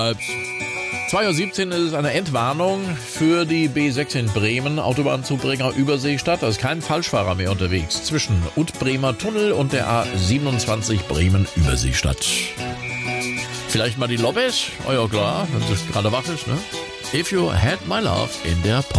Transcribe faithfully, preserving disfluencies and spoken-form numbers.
zwei Uhr siebzehn ist eine Entwarnung für die B sechs in Bremen, Autobahnzubringer Überseestadt. Da ist kein Falschfahrer mehr unterwegs zwischen Ut-Bremer Tunnel und der A siebenundzwanzig Bremen-Überseestadt. Vielleicht mal die Lobbys? Oh ja klar, wenn es gerade wach ist, ne? If You Had My Love in der Pop.